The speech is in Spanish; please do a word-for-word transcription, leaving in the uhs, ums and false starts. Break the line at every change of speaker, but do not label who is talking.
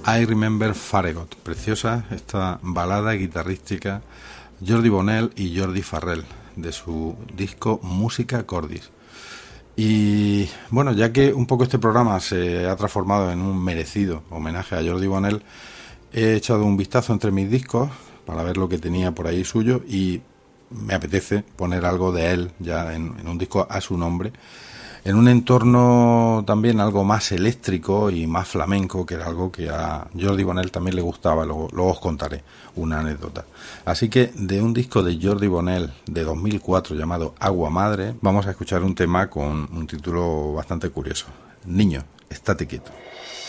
I Remember Farragut, preciosa esta balada guitarrística, Jordi Bonnell y Jordi Farrell, de su disco Música Cordis. Y bueno, ya que un poco este programa se ha transformado en un merecido homenaje a Jordi Bonnell, he echado un vistazo entre mis discos para ver lo que tenía por ahí suyo y me apetece poner algo de él ya en, en un disco a su nombre, en un entorno también algo más eléctrico y más flamenco, que era algo que a Jordi Bonnell también le gustaba. Luego, luego os contaré una anécdota. Así que de un disco de Jordi Bonnell de dos mil cuatro llamado Agua Madre, vamos a escuchar un tema con un título bastante curioso: Niño, estate quieto.